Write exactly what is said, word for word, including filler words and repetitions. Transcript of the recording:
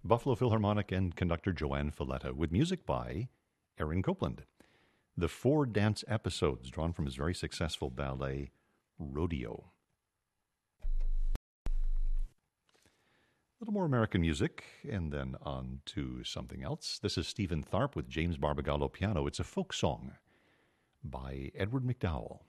Buffalo Philharmonic and conductor Joanne Falletta, with music by Aaron Copland. The four dance episodes drawn from his very successful ballet, Rodeo. A little more American music, and then on to something else. This is Stephen Tharp with James Barbagallo piano. It's a folk song by Edward McDowell.